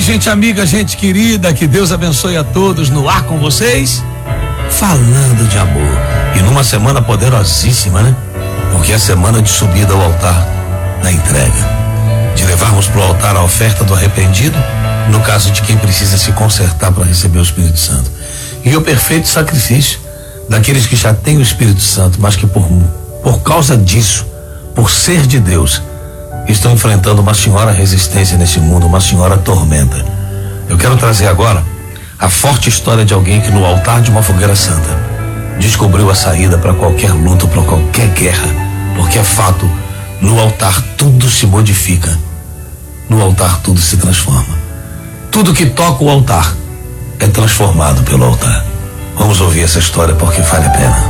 gente amiga, gente querida, que Deus abençoe a todos. No ar com vocês, falando de amor. E numa semana poderosíssima, né? Porque é a semana de subida ao altar, da entrega, de levarmos para o altar a oferta do arrependido, no caso de quem precisa se consertar para receber o Espírito Santo, e o perfeito sacrifício daqueles que já têm o Espírito Santo, mas que por causa disso, por ser de Deus, estão enfrentando uma senhora resistência nesse mundo, uma senhora tormenta. Eu quero trazer agora a forte história de alguém que no altar de uma fogueira santa descobriu a saída para qualquer luta, para qualquer guerra, porque é fato, no altar tudo se modifica, no altar tudo se transforma. Tudo que toca o altar é transformado pelo altar. Vamos ouvir essa história porque vale a pena.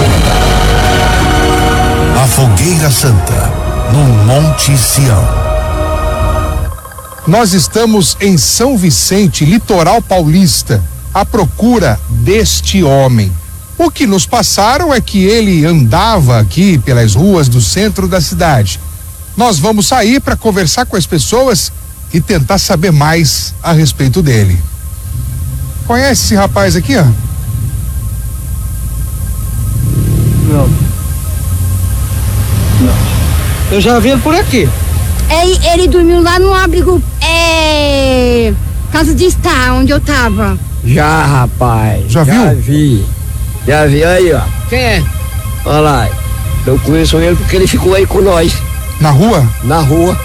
A Fogueira Santa, no Monte Sião. Nós estamos em São Vicente, litoral paulista, à procura deste homem. O que nos passaram é que ele andava aqui pelas ruas do centro da cidade. Nós vamos sair para conversar com as pessoas e tentar saber mais a respeito dele. Conhece esse rapaz aqui, ó? Não. Eu já vi ele por aqui. Ele dormiu lá no abrigo, casa de estar, onde eu tava. Já, rapaz. Já viu? Já vi aí, ó. Quem é? Olha lá. Eu conheço ele porque ele ficou aí com nós. Na rua? Na rua.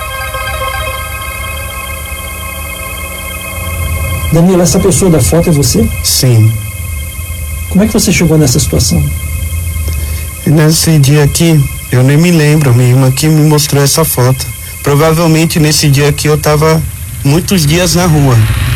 Danilo, essa pessoa da foto é você? Sim. Como é que você chegou nessa situação? Nesse dia aqui, eu nem me lembro, minha irmã que me mostrou essa foto. Provavelmente nesse dia aqui eu tava muitos dias na rua.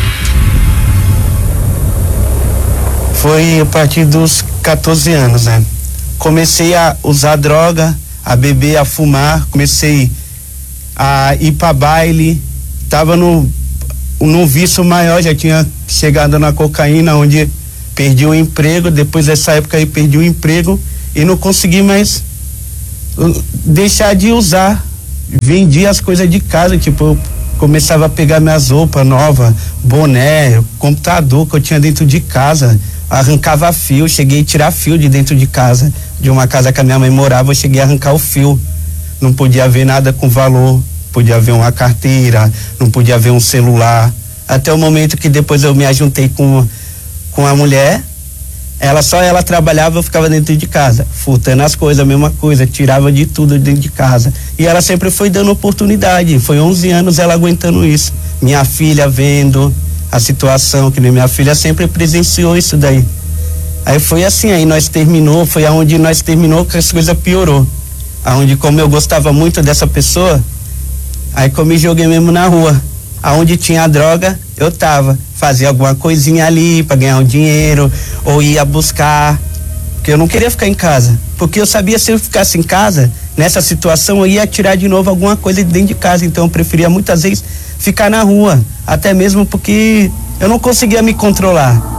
Foi a partir dos 14 anos, né? Comecei a usar droga, a beber, a fumar, comecei a ir pra baile, tava num vício maior, já tinha chegado na cocaína, onde perdi o emprego. Depois dessa época aí perdi o emprego e não consegui mais deixar de usar. Vendi as coisas de casa, tipo, eu começava a pegar minhas roupas novas, boné, computador que eu tinha dentro de casa, arrancava fio, cheguei a tirar fio de dentro de casa, de uma casa que a minha mãe morava, eu cheguei a arrancar o fio. Não podia ver nada com valor, podia ver uma carteira, não podia ver um celular, até o momento que depois eu me ajuntei com a mulher. Ela trabalhava, eu ficava dentro de casa, furtando as coisas, a mesma coisa, tirava de tudo dentro de casa. E ela sempre foi dando oportunidade, foi 11 anos ela aguentando isso. Minha filha vendo a situação, que minha filha sempre presenciou isso daí. Aí foi assim, aí nós terminou, foi aonde nós terminou que as coisas piorou. Aonde, como eu gostava muito dessa pessoa, aí que eu me joguei mesmo na rua. Aonde tinha droga, eu tava. Fazia alguma coisinha ali pra ganhar um dinheiro, ou ia buscar, porque eu não queria ficar em casa, porque eu sabia se eu ficasse em casa, nessa situação eu ia tirar de novo alguma coisa de dentro de casa, então eu preferia muitas vezes ficar na rua, até mesmo porque eu não conseguia me controlar.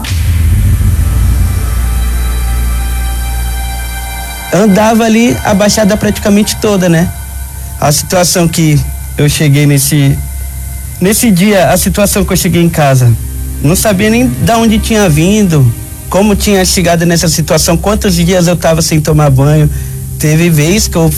Andava ali a baixada praticamente toda, né? A situação que eu cheguei nesse dia, a situação que eu cheguei em casa, não sabia nem de onde tinha vindo, como tinha chegado nessa situação, quantos dias eu tava sem tomar banho. Teve vez que eu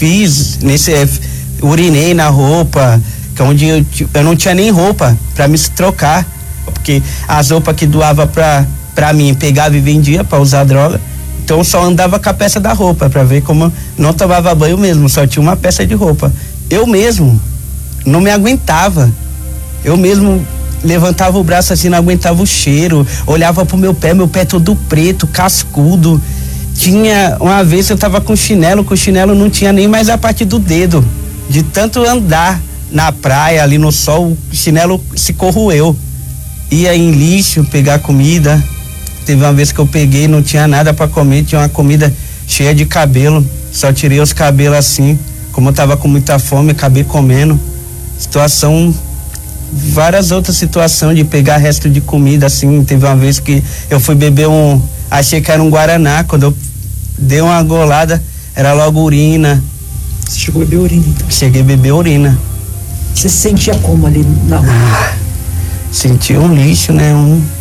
urinei na roupa, que onde eu não tinha nem roupa pra me trocar, porque as roupas que doava pra mim, pegava e vendia pra usar droga, então eu só andava com a peça da roupa, pra ver como eu não tomava banho mesmo, só tinha uma peça de roupa. Eu mesmo não me aguentava. Eu mesmo levantava o braço assim, não aguentava o cheiro, olhava pro meu pé todo preto, cascudo. Tinha uma vez que eu tava com chinelo não tinha nem mais a parte do dedo, de tanto andar na praia, ali no sol, o chinelo se corroeu. Ia em lixo pegar comida. Teve uma vez que eu peguei, não tinha nada pra comer, tinha uma comida cheia de cabelo, só tirei os cabelos assim, como eu tava com muita fome, acabei comendo. Situação, várias outras situações de pegar resto de comida assim. Teve uma vez que eu fui beber achei que era um Guaraná, quando eu dei uma golada, era logo urina. Você chegou a beber urina então? Cheguei a beber urina. Você se sentia como ali na rua? senti um lixo, né?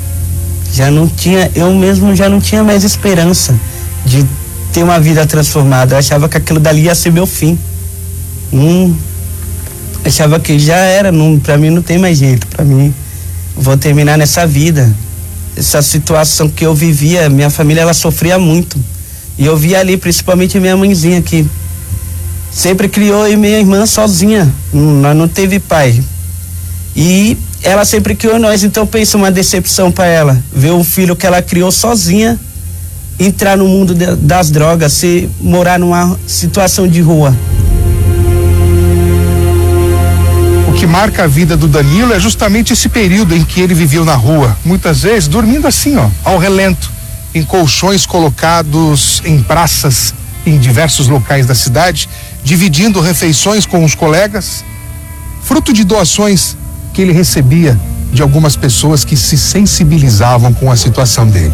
Eu mesmo já não tinha mais esperança de ter uma vida transformada. Eu achava que aquilo dali ia ser meu fim. Achava que já era, pra mim não tem mais jeito, pra mim vou terminar nessa vida. Essa situação que eu vivia, minha família ela sofria muito. E eu via ali, principalmente minha mãezinha, que sempre criou eu e minha irmã sozinha. Nós não teve pai. E ela sempre criou nós, então pensa uma decepção para ela. Ver um filho que ela criou sozinha entrar no mundo das drogas, morar numa situação de rua. O que marca a vida do Danilo é justamente esse período em que ele viveu na rua, muitas vezes dormindo assim, ao relento, em colchões colocados em praças em diversos locais da cidade, dividindo refeições com os colegas, fruto de doações que ele recebia de algumas pessoas que se sensibilizavam com a situação dele.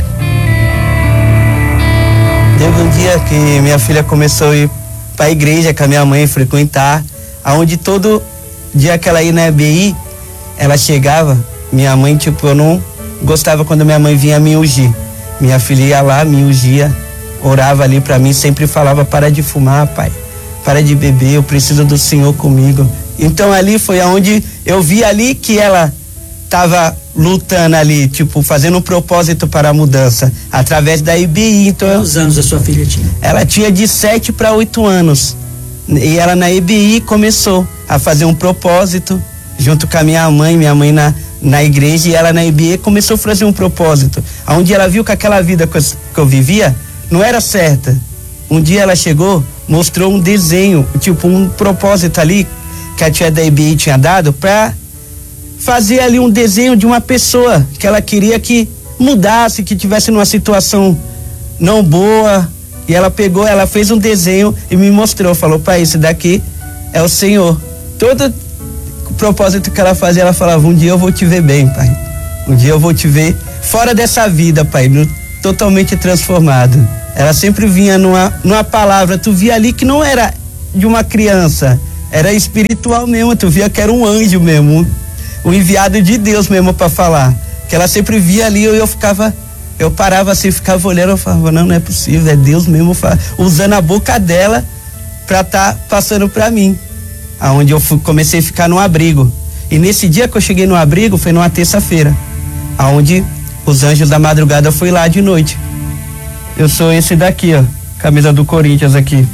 Teve um dia que minha filha começou a ir para a igreja com a minha mãe, frequentar, aonde todo dia que ela ia na EBI, ela chegava, minha mãe, eu não gostava quando minha mãe vinha me ungir. Minha filha ia lá, me ungia, orava ali para mim, sempre falava: para de fumar, pai, para de beber, eu preciso do Senhor comigo. Então ali foi aonde eu vi ali que ela estava lutando ali, fazendo um propósito para a mudança, através da EBI. Então, quantos anos a sua filha tinha? Ela tinha de 7 para 8 anos. E ela na EBI começou a fazer um propósito, junto com a minha mãe na igreja, e ela na EBI começou a fazer um propósito, onde ela viu que aquela vida que eu vivia não era certa. Um dia ela chegou, mostrou um desenho, um propósito ali, que a tia da EBI tinha dado para fazer ali um desenho de uma pessoa que ela queria que mudasse, que tivesse numa situação não boa. E ela pegou, ela fez um desenho e me mostrou, falou: pai, esse daqui é o Senhor. Todo o propósito que ela fazia, ela falava: um dia eu vou te ver bem, pai. Um dia eu vou te ver fora dessa vida, pai, totalmente transformado. Ela sempre vinha numa palavra, tu via ali que não era de uma criança, era espiritual mesmo, tu via que era um anjo mesmo, um enviado de Deus mesmo para falar. Que ela sempre via ali, eu parava assim, ficava olhando, eu falava: não é possível, é Deus mesmo usando a boca dela para tá passando para mim. Aonde eu comecei a ficar no abrigo. E nesse dia que eu cheguei no abrigo foi numa terça-feira, aonde os anjos da madrugada foi lá de noite. Eu sou esse daqui, camisa do Corinthians aqui.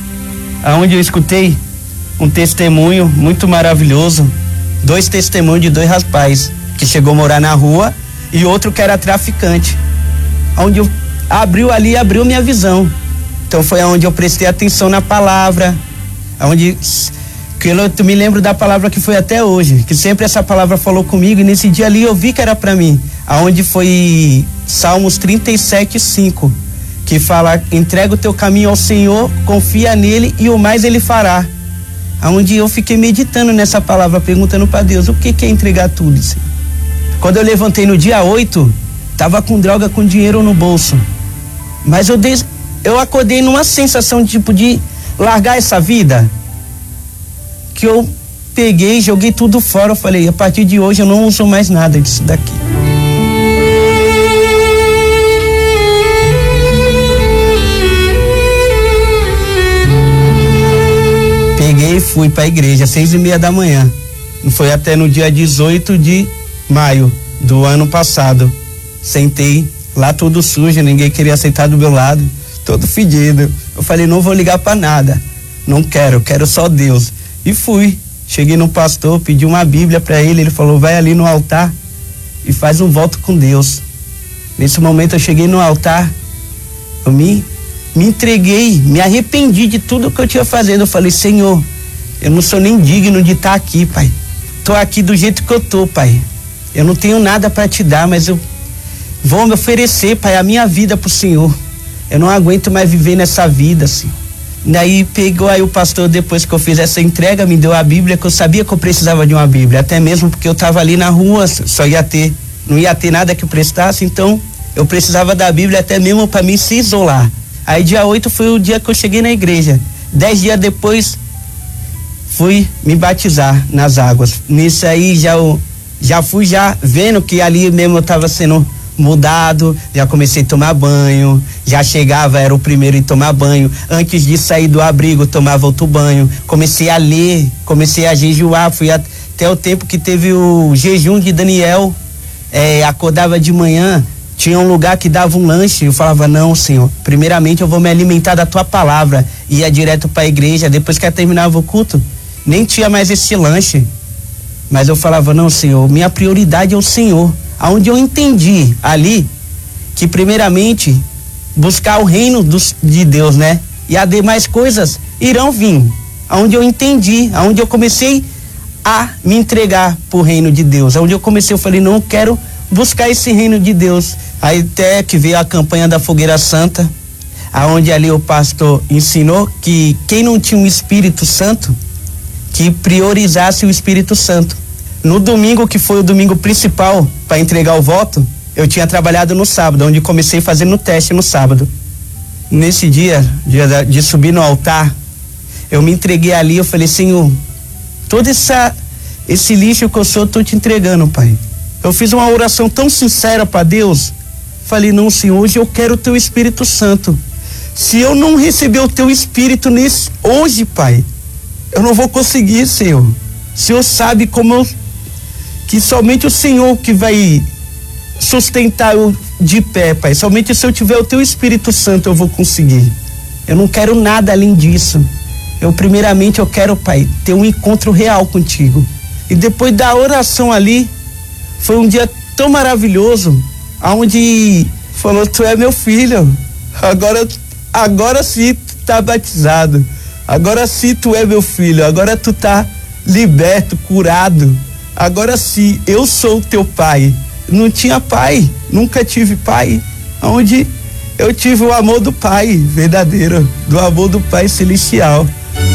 Aonde eu escutei um testemunho muito maravilhoso, 2 testemunhos de 2 rapazes que chegou a morar na rua e outro que era traficante. Onde eu abriu minha visão. Então foi onde eu prestei atenção na palavra, onde que eu me lembro da palavra que foi até hoje, que sempre essa palavra falou comigo, e nesse dia ali eu vi que era para mim, aonde foi Salmos 37:5, que fala: entrega o teu caminho ao Senhor, confia nele e o mais ele fará. Aonde eu fiquei meditando nessa palavra, perguntando para Deus: o que é entregar tudo, Senhor? Quando eu levantei no dia 8, tava com droga, com dinheiro no bolso, mas eu acordei numa sensação de largar essa vida, que eu peguei, joguei tudo fora. Eu falei: a partir de hoje eu não uso mais nada disso daqui. Peguei e fui para a igreja, 6:30 da manhã. Foi até no dia 18 de maio do ano passado. Sentei lá todo sujo, ninguém queria sentar do meu lado, todo fedido. Eu falei: não vou ligar para nada, não quero só Deus. E fui, cheguei no pastor, pedi uma Bíblia para ele falou: vai ali no altar e faz um voto com Deus. Nesse momento eu cheguei no altar, eu me entreguei, me arrependi de tudo que eu tinha fazendo. Eu falei: Senhor, eu não sou nem digno de estar aqui, pai. Tô aqui do jeito que eu tô, pai. Eu não tenho nada para te dar, mas eu vou me oferecer, pai, a minha vida pro Senhor. Eu não aguento mais viver nessa vida, assim. Daí pegou aí o pastor, depois que eu fiz essa entrega, me deu a Bíblia, que eu sabia que eu precisava de uma Bíblia, até mesmo porque eu tava ali na rua, não ia ter nada que prestasse, então eu precisava da Bíblia até mesmo para mim se isolar. Aí dia 8 foi o dia que eu cheguei na igreja. 10 dias depois fui me batizar nas águas. Nisso aí já já fui vendo que ali mesmo eu tava sendo mudado, já comecei a tomar banho, já chegava, era o primeiro em tomar banho, antes de sair do abrigo tomava outro banho, comecei a ler, comecei a jejuar, fui até o tempo que teve o jejum de Daniel, acordava de manhã, tinha um lugar que dava um lanche, eu falava, não, Senhor, primeiramente eu vou me alimentar da tua palavra, ia direto para a igreja, depois que terminava o culto, nem tinha mais esse lanche, mas eu falava, não, Senhor, minha prioridade é o Senhor. Aonde eu entendi ali que primeiramente buscar o reino de Deus, né? E as demais coisas irão vir. Aonde eu entendi, aonde eu comecei a me entregar pro reino de Deus. Aonde eu comecei, eu falei, não, eu quero buscar esse reino de Deus. Aí até que veio a campanha da Fogueira Santa, aonde ali o pastor ensinou que quem não tinha um Espírito Santo, que priorizasse o Espírito Santo. No domingo, que foi o domingo principal para entregar o voto, eu tinha trabalhado no sábado, onde comecei fazendo o teste no sábado. Nesse dia de subir no altar, eu me entreguei ali, eu falei, Senhor, todo esse lixo que eu sou, eu tô te entregando, Pai. Eu fiz uma oração tão sincera para Deus, falei, não, Senhor, hoje eu quero o teu Espírito Santo. Se eu não receber o teu Espírito hoje, Pai, eu não vou conseguir, Senhor. O Senhor sabe que somente o Senhor que vai sustentar eu de pé, Pai. Somente se eu tiver o teu Espírito Santo eu vou conseguir. Eu não quero nada além disso. Primeiramente eu quero, Pai, ter um encontro real contigo. E depois da oração ali, foi um dia tão maravilhoso, aonde falou, tu é meu filho, agora sim tu tá batizado, agora sim tu é meu filho, agora tu tá liberto, curado. Agora sim, eu sou teu pai. Não tinha pai, nunca tive pai. Onde eu tive o amor do pai verdadeiro, do amor do pai celestial.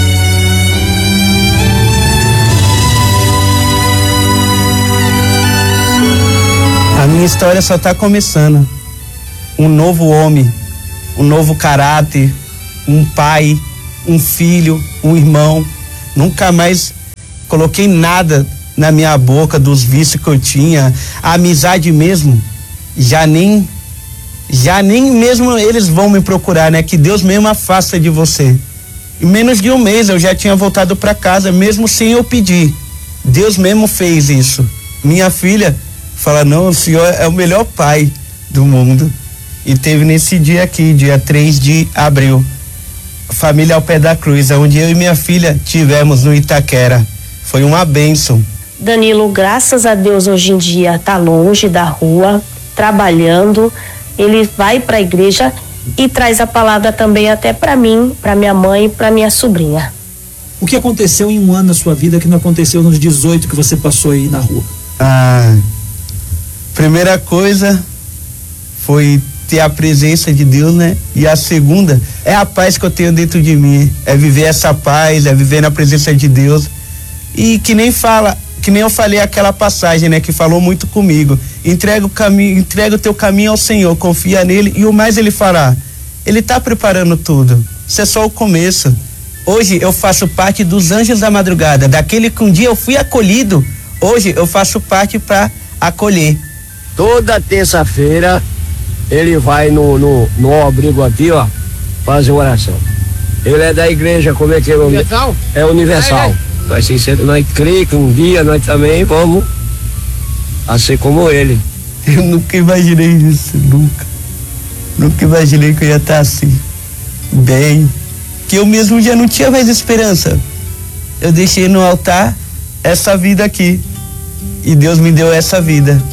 A minha história só está começando. Um novo homem, um novo caráter, um pai, um filho, um irmão. Nunca mais coloquei nada na minha boca dos vícios que eu tinha. A amizade mesmo, já nem mesmo eles vão me procurar, né? Que Deus mesmo afasta de você. Em menos de um mês eu já tinha voltado para casa, mesmo sem eu pedir. Deus mesmo fez isso. Minha filha fala, não, o Senhor é o melhor pai do mundo. E teve nesse dia aqui, dia 3 de abril, família ao pé da cruz, onde eu e minha filha tivemos no Itaquera. Foi uma bênção. Danilo, graças a Deus, hoje em dia tá longe da rua, trabalhando, ele vai para a igreja e traz a palavra também até para mim, para minha mãe e para minha sobrinha. O que aconteceu em um ano na sua vida que não aconteceu nos 18 que você passou aí na rua? Primeira coisa foi ter a presença de Deus, né? E a segunda é a paz que eu tenho dentro de mim, é viver essa paz, é viver na presença de Deus. E que nem eu falei aquela passagem, né? Que falou muito comigo. Entrega o teu caminho ao Senhor, confia nele e o mais ele fará. Ele tá preparando tudo. Isso é só o começo. Hoje eu faço parte dos anjos da madrugada, daquele que um dia eu fui acolhido. Hoje eu faço parte para acolher. Toda terça-feira ele vai no abrigo aqui, ó, fazer oração. Ele é da igreja, como é que é? Universal? É Universal. Nós cremos que um dia nós também vamos a ser como ele. Eu nunca imaginei isso, nunca. Nunca imaginei que eu ia estar assim, bem. Que eu mesmo já não tinha mais esperança. Eu deixei no altar essa vida aqui. E Deus me deu essa vida.